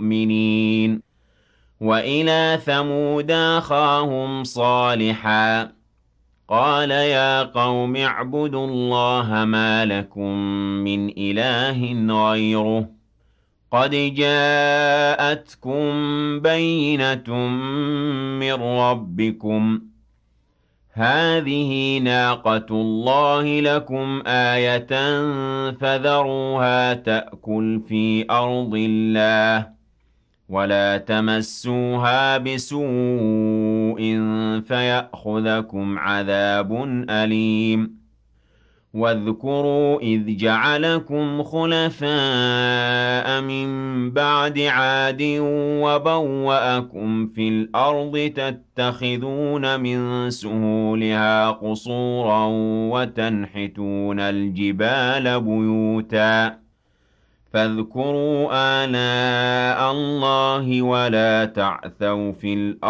مُؤْمِنِينَ وَإِلَىٰ ثَمُودَ أَخَاهُمْ صَالِحًا قَالَ يَا قَوْمِ اعْبُدُوا اللَّهَ مَا لَكُم مِّنْ إِلَٰهٍ غَيْرُهُ قَدْ جَاءَتْكُم بَيِّنَةٌ مِّن رَّبِّكُمْ ۖ هَٰذِهِ نَاقَةُ اللَّهِ لَكُمْ آيَةً فَذَرُوهَا تَأْكُلْ فِي أَرْضِ اللَّهِ وَلَا تَمَسُّوهَا بِسُوءٍ فَيَأْخُذَكُمْ عَذَابٌ أَلِيمٌ وَاذْكُرُوا إِذْ جَعَلَكُمْ خُلَفَاءَ مِن بَعْدِ عَادٍ وَبَوَّأَكُمْ فِي الْأَرْضِ تَتَّخِذُونَ مِن سُهُولِهَا قُصُورًا وَتَنْحِتُونَ الْجِبَالَ بُيُوتًا فَاذْكُرُوا آلَاءَ اللَّهِ وَلَا تَعْثَوْا فِي الْأَرْضِ